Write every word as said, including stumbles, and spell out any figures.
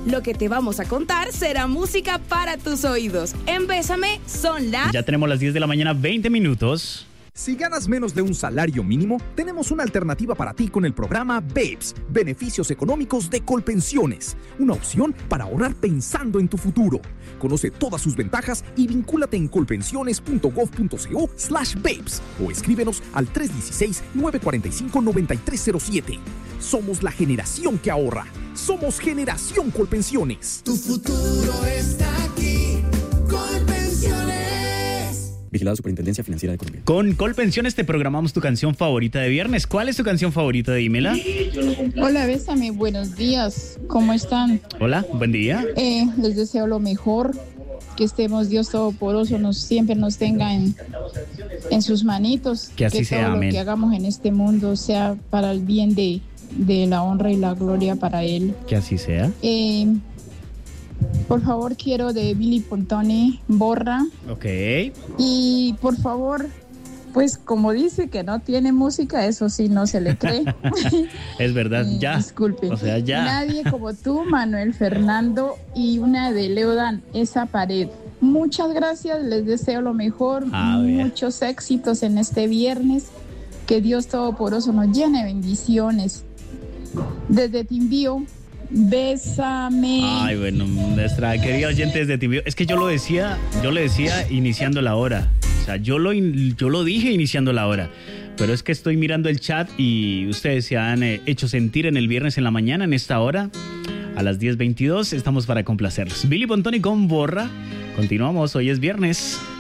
Lo que te vamos a contar será música para tus oídos. En Bésame son las... Ya tenemos las diez de la mañana, veinte minutos. Si ganas menos de un salario mínimo, tenemos una alternativa para ti con el programa Babes, Beneficios Económicos de Colpensiones. Una opción para ahorrar pensando en tu futuro. Conoce todas sus ventajas y vincúlate en colpensiones.gov.co slash babes o escríbenos al tres uno seis, nueve cuatro cinco, nueve tres cero siete. Somos la generación que ahorra. Somos Generación Colpensiones. Tu futuro está aquí. Colpensiones. Vigilada Superintendencia Financiera de Colombia. Con Colpensiones te programamos tu canción favorita de viernes. ¿Cuál es tu canción favorita? Dímela. Hola, Bésame, buenos días. ¿Cómo están? Hola, buen día. Eh, les deseo lo mejor. Que estemos, Dios Todopoderoso, nos, siempre nos tenga en, en sus manitos. Que así que sea, todo amén. lo que hagamos en este mundo sea para el bien de, de la honra y la gloria para Él. Que así sea. Eh, por favor, quiero de Billy Pontoni, Borra. Ok. Y por favor, pues como dice que no tiene música, eso sí no se le cree. Es verdad, Eh, ya. Disculpe. O sea, ya. Nadie como tú, Manuel Fernando, y una de Leodan, Esa Pared. Muchas gracias, les deseo lo mejor, A ver. muchos éxitos en este viernes. Que Dios Todopoderoso nos llene de bendiciones. Desde Timbío, bésame. Ay, bueno, nuestra querida oyente desde Timbío. Es que yo lo decía, yo le decía iniciando la hora. O sea, yo lo, in- yo lo dije iniciando la hora. Pero es que estoy mirando el chat y ustedes se han eh, hecho sentir en el viernes en la mañana, en esta hora, a las diez veintidós. Estamos para complacerlos. Billy Pontoni con Borra. Continuamos, hoy es viernes.